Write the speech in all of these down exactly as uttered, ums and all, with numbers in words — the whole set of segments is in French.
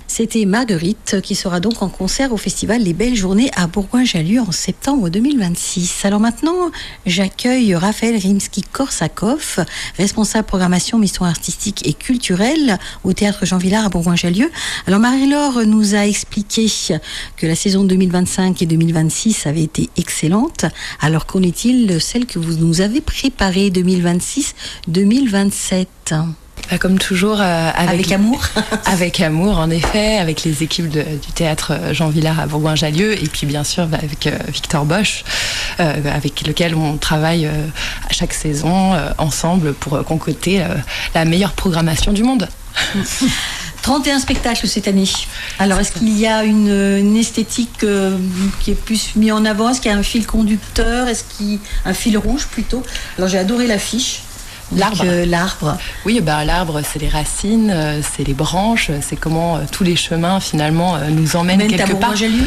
C'était Marguerite qui sera donc en concert au festival Les Belles Journées à Bourgoin-Jallieu en septembre deux mille vingt-six. Alors maintenant, j'accueille Raphaël Rimsky-Korsakov, responsable programmation, mission artistique et culturelle au Théâtre Jean Vilar à Bourgoin-Jallieu. Alors Marie-Laure nous a expliqué que la saison deux mille vingt-cinq et deux mille vingt-six avait été excellente. Alors qu'en est-il de celle que vous nous avez préparée deux mille vingt-six deux mille vingt-sept ? Comme toujours, euh, avec, avec amour. Avec amour, en effet, avec les équipes de, du théâtre Jean Vilar à Bourgoin-Jallieu, et puis bien sûr bah, avec euh, Victor Bosch, euh, avec lequel on travaille euh, à chaque saison euh, ensemble pour euh, concocter euh, la meilleure programmation du monde. trente et un spectacles cette année. Alors, est-ce qu'il y a une, une esthétique euh, qui est plus mise en avant ? Est-ce qu'il y a un fil conducteur ? Est-ce qu'il y a un fil rouge plutôt ? Alors, j'ai adoré l'affiche. L'arbre. Euh, l'arbre. Oui, bah, l'arbre, c'est les racines, euh, c'est les branches, c'est comment euh, tous les chemins finalement euh, nous emmènent Même quelque à part. Bourgoin-Jallieu.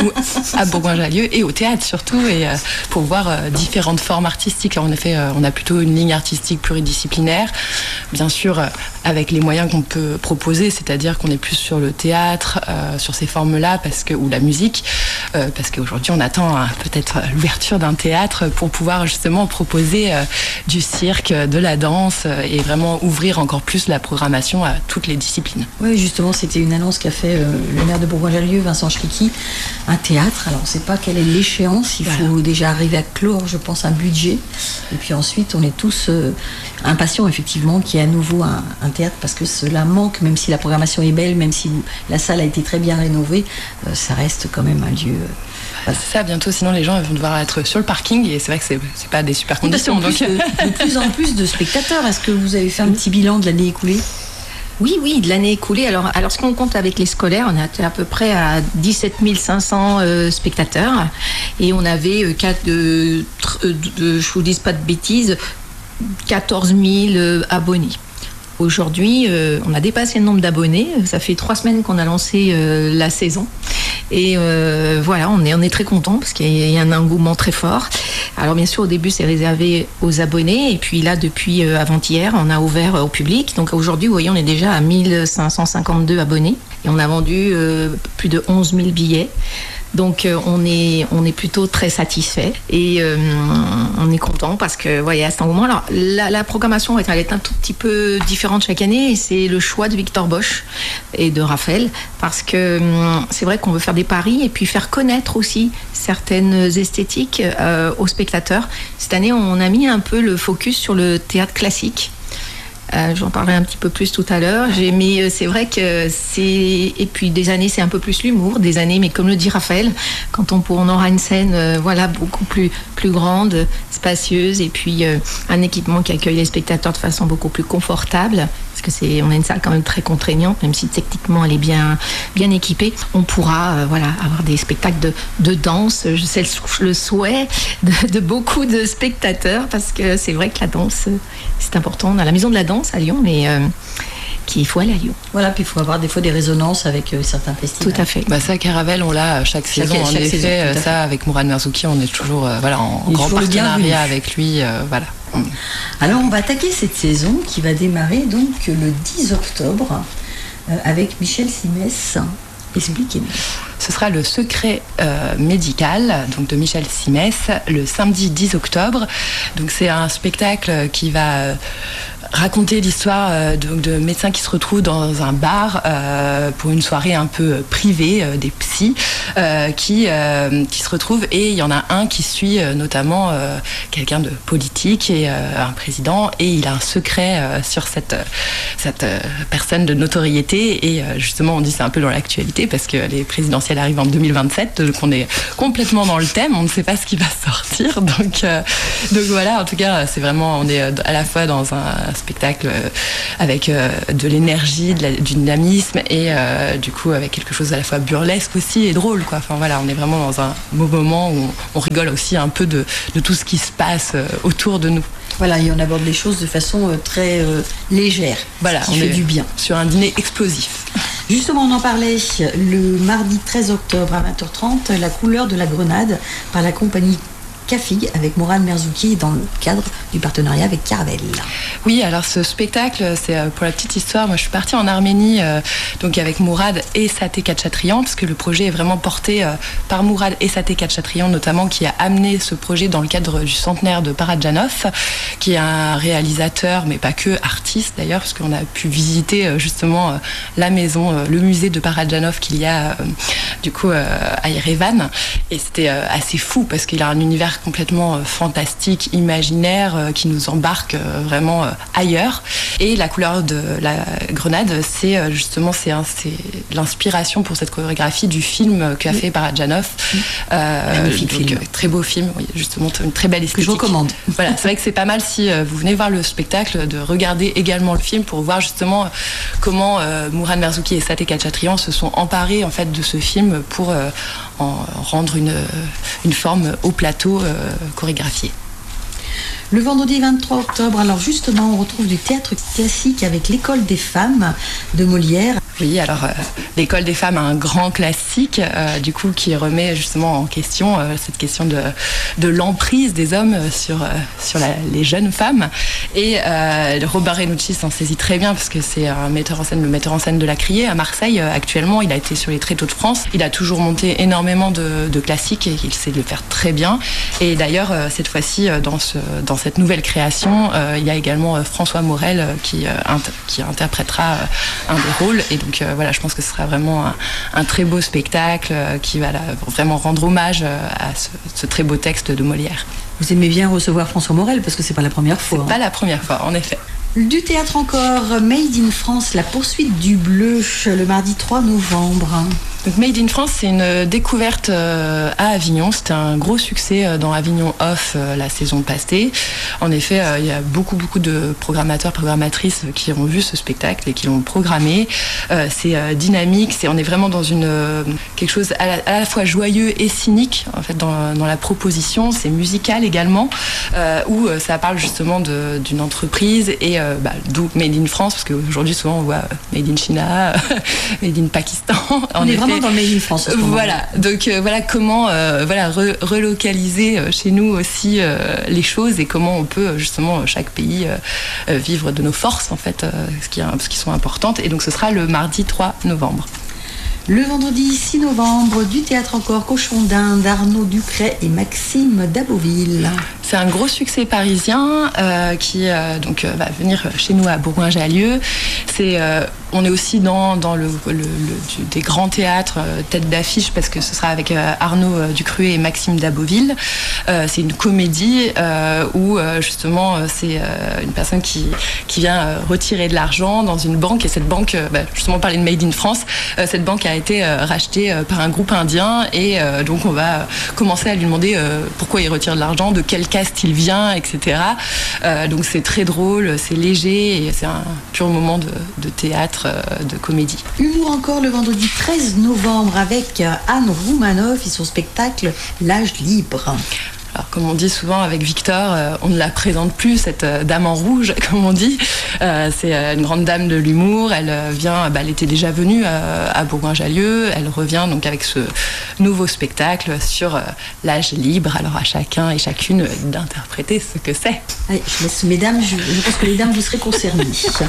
À Bourgoin-Jallieu et au théâtre surtout, et euh, pour voir euh, différentes formes artistiques. Alors, en effet, euh, on a plutôt une ligne artistique pluridisciplinaire, bien sûr euh, avec les moyens qu'on peut proposer, c'est-à-dire qu'on est plus sur le théâtre, euh, sur ces formes-là, parce que ou la musique, euh, parce qu'aujourd'hui on attend euh, peut-être l'ouverture d'un théâtre pour pouvoir justement proposer euh, du cirque, de la danse et vraiment ouvrir encore plus la programmation à toutes les disciplines. Oui, justement, c'était une annonce qu'a fait euh, le maire de Bourgoin-Jallieu, Vincent Schlicki, un théâtre. Alors, on ne sait pas quelle est l'échéance. Il voilà. faut déjà arriver à clore, je pense, un budget. Et puis ensuite, on est tous euh, impatients, effectivement, qu'il y ait à nouveau un, un théâtre, parce que cela manque, même si la programmation est belle, même si la salle a été très bien rénovée, euh, ça reste quand même un lieu... Euh, Voilà. C'est ça, bientôt, sinon les gens vont devoir être sur le parking et c'est vrai que c'est, c'est pas des super conditions. Donc... De, de plus en plus de spectateurs. Est-ce que vous avez fait un petit bilan de l'année écoulée ? Oui, oui, de l'année écoulée. Alors, alors, ce qu'on compte avec les scolaires, on est à peu près à dix-sept mille cinq cents euh, spectateurs et on avait euh, quatre, de, de, de, je vous dis pas de bêtises, quatorze mille euh, abonnés. Aujourd'hui, euh, on a dépassé le nombre d'abonnés. Ça fait trois semaines qu'on a lancé euh, la saison. Et euh, voilà, on est, on est très contents parce qu'il y a un engouement très fort. Alors bien sûr, au début, c'est réservé aux abonnés. Et puis là, depuis euh, avant-hier, on a ouvert au public. Donc aujourd'hui, vous voyez, on est déjà à mille cinq cent cinquante-deux abonnés. Et on a vendu euh, plus de onze mille billets. Donc euh, on est on est plutôt très satisfait et euh, on est content parce que voyez à cet engouement. Alors la, la programmation elle est un tout petit peu différente chaque année et c'est le choix de Victor Bosch et de Raphaël parce que euh, c'est vrai qu'on veut faire des paris et puis faire connaître aussi certaines esthétiques euh, aux spectateurs. Cette année on a mis un peu le focus sur le théâtre classique. Euh, j'en parlerai un petit peu plus tout à l'heure. J'ai, mais c'est vrai que c'est... Et puis des années, c'est un peu plus l'humour. Des années, mais comme le dit Raphaël, quand on, on aura une scène euh, voilà, beaucoup plus, plus grande, spacieuse, et puis euh, un équipement qui accueille les spectateurs de façon beaucoup plus confortable, parce que c'est, on a une salle quand même très contraignante, même si techniquement elle est bien, bien équipée, on pourra euh, voilà, avoir des spectacles de, de danse. Je sais le, le souhait de, de beaucoup de spectateurs, parce que c'est vrai que la danse, c'est important. On a la Maison de la Danse à Lyon, mais euh, qu'il faut aller à Lyon. Voilà, puis il faut avoir des fois des résonances avec euh, certains festivals. Tout à fait. Bah ça, Caravelle, on l'a chaque, chaque saison. Chaque en saison, effet, ça, fait. avec Mourad Merzouki, on est toujours euh, voilà, en grand partenariat avec lui. Euh, voilà. Alors, on va attaquer cette saison qui va démarrer donc le dix octobre euh, avec Michel Simès. Expliquez-nous. Ce sera le secret euh, médical donc de Michel Simès le samedi dix octobre. Donc c'est un spectacle qui va euh, raconter l'histoire euh, de, de médecins qui se retrouvent dans un bar euh, pour une soirée un peu privée, euh, des psys euh, qui, euh, qui se retrouvent, et il y en a un qui suit euh, notamment euh, quelqu'un de politique et euh, un président, et il a un secret euh, sur cette, cette euh, personne de notoriété, et euh, justement on dit c'est un peu dans l'actualité parce que les présidentielles arrive en deux mille vingt-sept, donc on est complètement dans le thème, on ne sait pas ce qui va sortir, donc, euh, donc voilà, en tout cas c'est vraiment, on est à la fois dans un spectacle avec euh, de l'énergie, de la, du dynamisme et euh, du coup avec quelque chose à la fois burlesque aussi et drôle, quoi. Enfin voilà, on est vraiment dans un beau moment où on, on rigole aussi un peu de, de tout ce qui se passe euh, autour de nous. Voilà, et on aborde les choses de façon euh, très euh, légère, voilà, qui on fait est du bien. Sur un dîner explosif. Justement, on en parlait le mardi treize octobre à vingt heures trente, La couleur de la grenade par la compagnie Cafig avec Mourad Merzouki dans le cadre du partenariat avec Caravelle. Oui, alors ce spectacle, c'est pour la petite histoire. Moi, je suis partie en Arménie, euh, donc avec Mourad et Saté Khatchatrian, parce que le projet est vraiment porté euh, par Mourad et Saté Khatchatrian, notamment, qui a amené ce projet dans le cadre du centenaire de Paradjanov, qui est un réalisateur, mais pas que, artiste d'ailleurs, parce qu'on a pu visiter euh, justement euh, la maison, euh, le musée de Paradjanov qu'il y a euh, du coup euh, à Yerevan, et c'était euh, assez fou parce qu'il a un univers complètement euh, fantastique, imaginaire, euh, qui nous embarque euh, vraiment euh, ailleurs. Et la couleur de la grenade, c'est euh, justement c'est, un, c'est l'inspiration pour cette chorégraphie du film qu'a oui. fait Paradjanov. Oui. Euh, donc, film. Très beau film, oui, justement une très belle esthétique. Que je recommande. Voilà, c'est vrai que c'est pas mal si euh, vous venez voir le spectacle, de regarder également le film pour voir justement euh, comment euh, Mourad Merzouki et Saté Khatchatrian se sont emparés en fait de ce film pour euh, en rendre une, une forme au plateau euh, chorégraphié. Le vendredi vingt-trois octobre, alors justement, on retrouve du théâtre classique avec l'École des femmes de Molière. Oui, alors euh, l'École des femmes, un grand classique, euh, du coup, qui remet justement en question euh, cette question de, de l'emprise des hommes sur, euh, sur la, les jeunes femmes. Et euh, Robert Renucci s'en saisit très bien parce que c'est un metteur en scène, le metteur en scène de La Criée à Marseille. Euh, actuellement, il a été sur les Tréteaux de France. Il a toujours monté énormément de, de classiques et il sait le faire très bien. Et d'ailleurs, euh, cette fois-ci, dans, ce, dans cette nouvelle création, euh, il y a également euh, François Morel euh, qui, euh, inter- qui interprétera euh, un des rôles. Et donc euh, voilà, je pense que ce sera vraiment un, un très beau spectacle euh, qui va là, vraiment rendre hommage euh, à ce, ce très beau texte de Molière. Vous aimez bien recevoir François Morel parce que c'est pas la première fois. C'est hein. pas la première fois, en effet. Du théâtre encore, Made in France, la poursuite du bleu, le mardi trois novembre. Donc Made in France, c'est une découverte euh, à Avignon. C'était un gros succès euh, dans Avignon Off euh, la saison passée. En effet, euh, il y a beaucoup, beaucoup de programmateurs, programmatrices qui ont vu ce spectacle et qui l'ont programmé. Euh, c'est euh, dynamique, c'est, on est vraiment dans une, euh, quelque chose à la, à la fois joyeux et cynique en fait, dans, dans la proposition. C'est musical également, euh, où euh, ça parle justement de, d'une entreprise et euh, bah, d'où Made in France, parce qu'aujourd'hui, souvent, on voit Made in China, Made in Pakistan. On est vraiment dans le Made in France. Voilà, donc euh, voilà comment euh, voilà, re- relocaliser euh, chez nous aussi euh, les choses et comment on peut justement chaque pays euh, vivre de nos forces en fait, euh, ce, qui, ce qui sont importantes. Et donc ce sera le mardi trois novembre. Le vendredi six novembre, du théâtre encore, Cochon d'Inde, Arnaud Ducret et Maxime Daboville. C'est un gros succès parisien euh, qui euh, donc, euh, va venir chez nous à Bourgoin-Jallieu. C'est, euh, on est aussi dans, dans le, le, le, du, des grands théâtres, euh, tête d'affiche, parce que ce sera avec euh, Arnaud euh, Ducruet et Maxime Daboville. Euh, c'est une comédie euh, où euh, justement euh, c'est euh, une personne qui, qui vient euh, retirer de l'argent dans une banque, et cette banque, euh, bah, justement on parlait de Made in France, euh, cette banque a été euh, rachetée euh, par un groupe indien, et euh, donc on va commencer à lui demander euh, pourquoi il retire de l'argent, de quel caste il vient, et cetera. Euh, donc c'est très drôle, c'est léger, et c'est un pur moment de, de théâtre, euh, de comédie. Humour encore le vendredi treize novembre avec Anne Roumanoff et son spectacle L'âge libre. Alors, comme on dit souvent avec Victor, euh, on ne la présente plus, cette euh, dame en rouge, comme on dit. Euh, c'est euh, une grande dame de l'humour. Elle euh, vient, bah, elle était déjà venue euh, à Bourgoin-Jallieu. Elle revient donc avec ce nouveau spectacle sur euh, l'âge libre. Alors, à chacun et chacune d'interpréter ce que c'est. Allez, je laisse mesdames, je, je pense que les dames, vous serez concernées.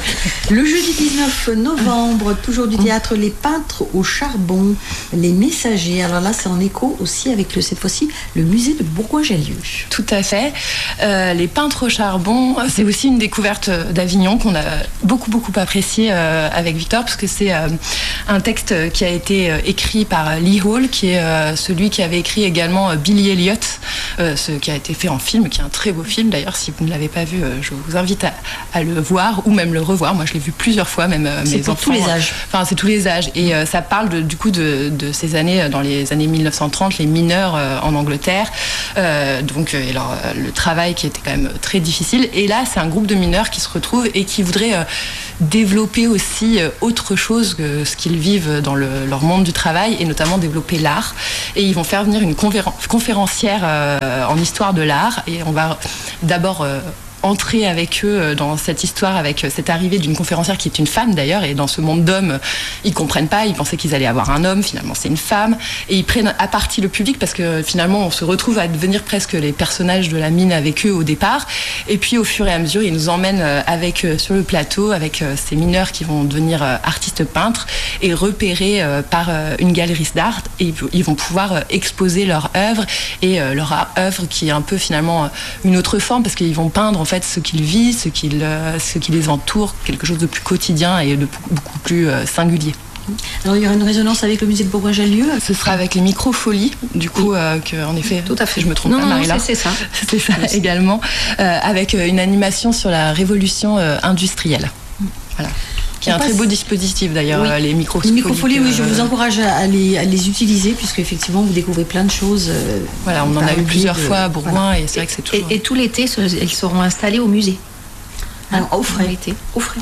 Le jeudi dix-neuf novembre, toujours du théâtre Les Peintres au Charbon, Les Messagers. Alors là, c'est en écho aussi avec, le, cette fois-ci, le musée de Bourgoin-Jallieu. Tout à fait. Euh, les Peintres au Charbon, c'est aussi une découverte d'Avignon qu'on a beaucoup beaucoup apprécié euh, avec Victor, parce que c'est euh, un texte qui a été euh, écrit par Lee Hall, qui est euh, celui qui avait écrit également euh, Billy Elliot, euh, ce qui a été fait en film, qui est un très beau film d'ailleurs. Si vous ne l'avez pas vu, euh, je vous invite à, à le voir ou même le revoir. Moi, je l'ai vu plusieurs fois, même euh, c'est mes pour enfants. tous les âges. Enfin, c'est tous les âges, et euh, ça parle de, du coup de, de ces années, dans les années mille neuf cent trente, les mineurs euh, en Angleterre. Euh, Donc, et alors, le travail qui était quand même très difficile. Et là, c'est un groupe de mineurs qui se retrouvent et qui voudraient euh, développer aussi euh, autre chose que ce qu'ils vivent dans le, leur monde du travail, et notamment développer l'art. Et ils vont faire venir une conféren- conférencière euh, en histoire de l'art. Et on va d'abord... Euh, entrer avec eux dans cette histoire, avec cette arrivée d'une conférencière qui est une femme d'ailleurs, et dans ce monde d'hommes, ils comprennent pas, ils pensaient qu'ils allaient avoir un homme, finalement c'est une femme, et ils prennent à partie le public parce que finalement on se retrouve à devenir presque les personnages de la mine avec eux au départ, et puis au fur et à mesure ils nous emmènent avec sur le plateau avec ces mineurs qui vont devenir artistes peintres et repérés par une galerie d'art, et ils vont pouvoir exposer leur œuvre, et leur œuvre qui est un peu finalement une autre forme parce qu'ils vont peindre en fait ce qu'ils vivent, ce qui, ce qui les entoure, quelque chose de plus quotidien et de beaucoup plus singulier. Alors il y aura une résonance avec le musée de Bourgoin-Jallieu. Ce sera avec les micro-folies, du coup, oui. euh, que, en effet, tout à fait. Je me trompe non, pas, non, Marie-Laure. C'est, c'est ça. C'est ça oui, également, euh, avec une animation sur la révolution euh, industrielle. Voilà. Qui est un passe... très beau dispositif d'ailleurs, oui. euh, les micro-folies. Les micro-folies, oui, je vous encourage à les, à les utiliser, puisque effectivement vous découvrez plein de choses. Euh, voilà, on en a eu plusieurs de... fois à Bourgoin, voilà. Et c'est vrai que c'est toujours. Et, et tout l'été, ils seront installés au musée. Alors, au frais. L'été, au frais.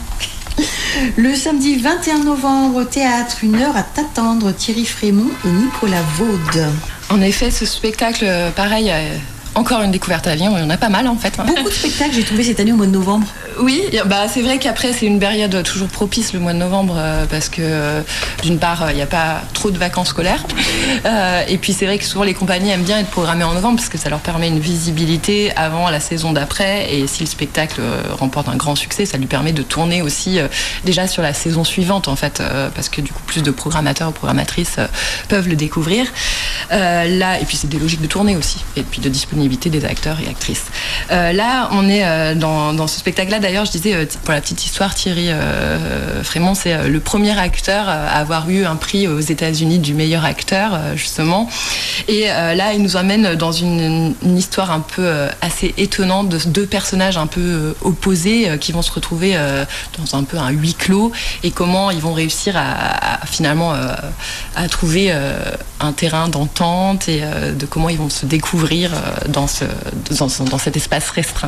Le samedi vingt et un novembre, au théâtre, une heure à t'attendre, Thierry Frémont et Nicolas Vaud. En effet, ce spectacle, pareil, euh, encore une découverte à Lyon, il y en a pas mal en fait. Beaucoup de spectacles, j'ai trouvé cette année au mois de novembre. Oui, bah c'est vrai qu'après c'est une période toujours propice le mois de novembre euh, parce que euh, d'une part il n'y a pas trop de vacances scolaires euh, et puis c'est vrai que souvent les compagnies aiment bien être programmées en novembre parce que ça leur permet une visibilité avant la saison d'après, et si le spectacle euh, remporte un grand succès, ça lui permet de tourner aussi euh, déjà sur la saison suivante en fait euh, parce que du coup plus de programmateurs ou programmatrices euh, peuvent le découvrir euh, là, et puis c'est des logiques de tournée aussi et puis de disponibilité des acteurs et actrices. Euh, là on est euh, dans, dans ce spectacle là. D'ailleurs, je disais, pour la petite histoire, Thierry euh, Frémont, c'est euh, le premier acteur à avoir eu un prix aux États-Unis du meilleur acteur, euh, justement. Et euh, là, il nous emmène dans une, une histoire un peu euh, assez étonnante de deux personnages un peu euh, opposés euh, qui vont se retrouver euh, dans un peu un huis clos, et comment ils vont réussir à, à finalement euh, à trouver euh, un terrain d'entente, et euh, de comment ils vont se découvrir euh, dans, ce, dans, dans cet espace restreint.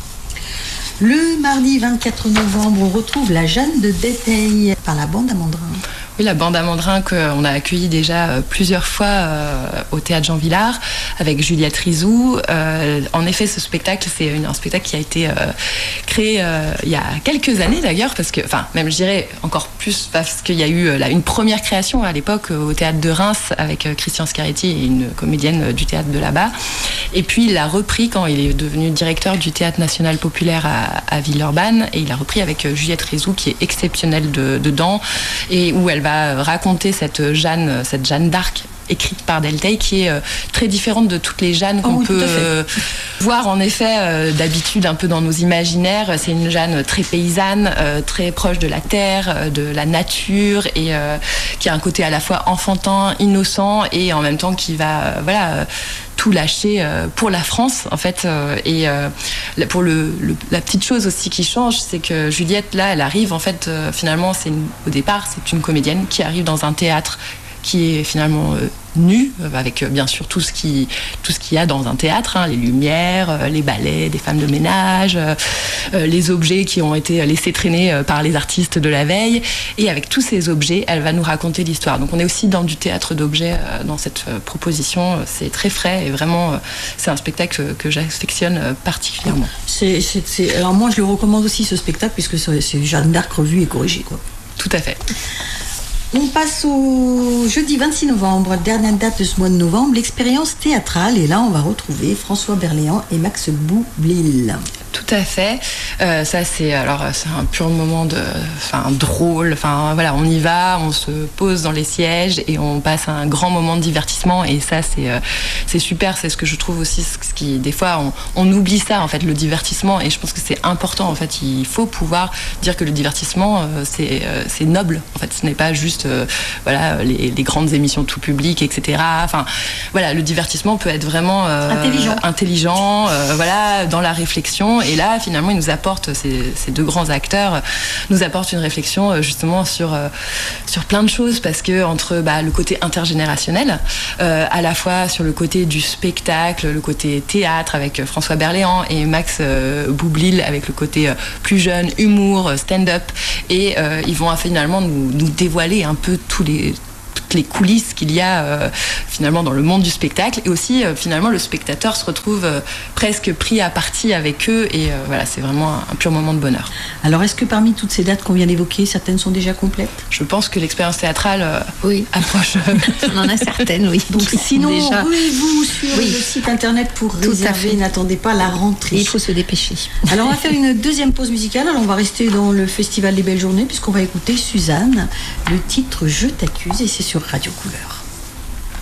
Le mardi vingt-quatre novembre, on retrouve la Jeanne de Détail par la bande Amandrin. Oui, la bande Amandrin qu'on a accueillie déjà plusieurs fois euh, au théâtre Jean Villard avec Juliette Rizou. Euh, en effet, ce spectacle, c'est une, un spectacle qui a été euh, créé euh, il y a quelques années d'ailleurs, parce que, enfin, même je dirais encore plus parce qu'il y a eu là, une première création à l'époque au théâtre de Reims avec euh, Christian Scaretti et une comédienne du théâtre de là-bas. Et puis il l'a repris quand il est devenu directeur du Théâtre National Populaire à, à Villeurbanne, et il a repris avec euh, Juliette Rizou qui est exceptionnelle de, dedans, et où elle va raconter cette Jeanne, cette Jeanne d'Arc écrite par Delteil, qui est euh, très différente de toutes les Jeannes qu'on oh, oui, peut euh, voir en effet euh, d'habitude un peu dans nos imaginaires. C'est une Jeanne très paysanne, euh, très proche de la terre, euh, de la nature, et euh, qui a un côté à la fois enfantin, innocent, et en même temps qui va euh, voilà euh, tout lâcher euh, pour la France en fait, euh, et euh, pour le, le la petite chose aussi qui change, c'est que Juliette là elle arrive en fait euh, finalement c'est une, au départ c'est une comédienne qui arrive dans un théâtre qui est finalement euh, nu, avec euh, bien sûr tout ce qui tout ce qu'il y a dans un théâtre, hein, les lumières, euh, les ballets, des femmes de ménage, euh, euh, les objets qui ont été laissés traîner euh, par les artistes de la veille, et avec tous ces objets, elle va nous raconter l'histoire. Donc on est aussi dans du théâtre d'objets euh, dans cette euh, proposition. C'est très frais et vraiment euh, c'est un spectacle que j'affectionne euh, particulièrement. C'est, c'est, c'est... Alors moi je le recommande aussi ce spectacle puisque c'est, c'est Jeanne d'Arc revue et corrigée quoi. Tout à fait. On passe au jeudi vingt-six novembre, dernière date de ce mois de novembre, l'expérience théâtrale. Et là, on va retrouver François Berléand et Max Boublil. Tout à fait. Euh, ça, c'est alors c'est un pur moment de, enfin drôle. Enfin voilà, on y va, on se pose dans les sièges et on passe un grand moment de divertissement. Et ça, c'est euh, c'est super. C'est ce que je trouve aussi, ce qui des fois on, on oublie ça en fait, le divertissement. Et je pense que c'est important en fait. Il faut pouvoir dire que le divertissement, euh, c'est euh, c'est noble. En fait, ce n'est pas juste euh, voilà les, les grandes émissions tout public, et cetera. Enfin voilà, le divertissement peut être vraiment euh, intelligent, intelligent euh, voilà, dans la réflexion. Et là, finalement, ils nous apportent, ces, ces deux grands acteurs, nous apportent une réflexion justement sur, euh, sur plein de choses, parce que entre bah, le côté intergénérationnel, euh, à la fois sur le côté du spectacle, le côté théâtre avec François Berléand et Max euh, Boublil avec le côté euh, plus jeune, humour, stand-up, et euh, ils vont finalement nous, nous dévoiler un peu tous les toutes les coulisses qu'il y a euh, finalement dans le monde du spectacle, et aussi euh, finalement le spectateur se retrouve euh, presque pris à partie avec eux, et euh, voilà, c'est vraiment un, un pur moment de bonheur. Alors est-ce que parmi toutes ces dates qu'on vient d'évoquer, certaines sont déjà complètes? Je pense que l'expérience théâtrale euh, oui. approche. On en a certaines, oui. Donc sinon, déjà... ruez-vous sur oui. le site internet pour Tout réserver, n'attendez pas la rentrée. Il faut se dépêcher. Alors on va faire une deuxième pause musicale, alors on va rester dans le Festival des Belles Journées puisqu'on va écouter Suzanne, le titre Je t'accuse, et c'est sur Radio Couleur.